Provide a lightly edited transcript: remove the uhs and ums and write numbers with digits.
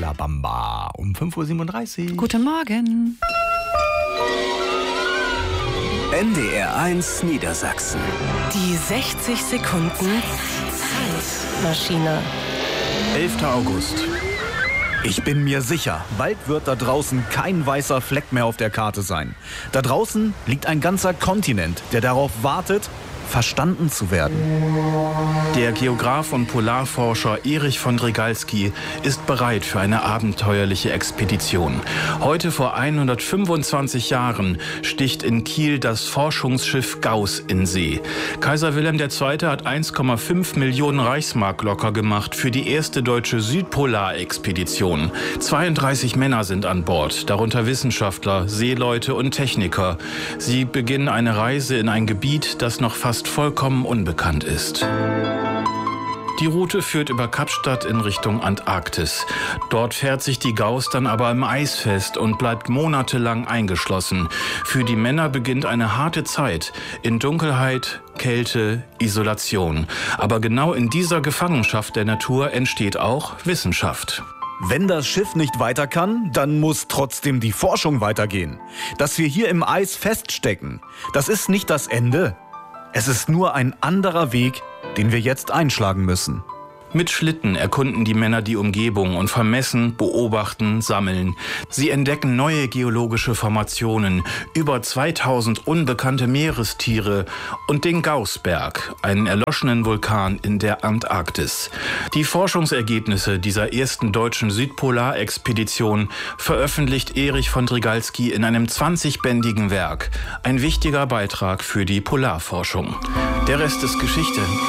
La Bamba um 5:37 Uhr. Guten Morgen. NDR1 Niedersachsen. Die 60 Sekunden Zeitmaschine. 11. August. Ich bin mir sicher, bald wird da draußen kein weißer Fleck mehr auf der Karte sein. Da draußen liegt ein ganzer Kontinent, der darauf wartet, verstanden zu werden. Der Geograf und Polarforscher Erich von Drygalski ist bereit für eine abenteuerliche Expedition. Heute vor 125 Jahren sticht in Kiel das Forschungsschiff Gauss in See. Kaiser Wilhelm II. Hat 1,5 Millionen Reichsmark locker gemacht für die erste deutsche Südpolarexpedition. 32 Männer sind an Bord, darunter Wissenschaftler, Seeleute und Techniker. Sie beginnen eine Reise in ein Gebiet, das noch fast vollkommen unbekannt ist. Die Route führt über Kapstadt in Richtung Antarktis. Dort fährt sich die Gauss dann aber im Eis fest und bleibt monatelang eingeschlossen. Für die Männer beginnt eine harte Zeit in Dunkelheit, Kälte, Isolation. Aber genau in dieser Gefangenschaft der Natur entsteht auch Wissenschaft. Wenn das Schiff nicht weiter kann, dann muss trotzdem die Forschung weitergehen. Dass wir hier im Eis feststecken, das ist nicht das Ende. Es ist nur ein anderer Weg, den wir jetzt einschlagen müssen. Mit Schlitten erkunden die Männer die Umgebung und vermessen, beobachten, sammeln. Sie entdecken neue geologische Formationen, über 2000 unbekannte Meerestiere und den Gaussberg, einen erloschenen Vulkan in der Antarktis. Die Forschungsergebnisse dieser ersten deutschen Südpolarexpedition veröffentlicht Erich von Drygalski in einem 20-bändigen Werk. Ein wichtiger Beitrag für die Polarforschung. Der Rest ist Geschichte.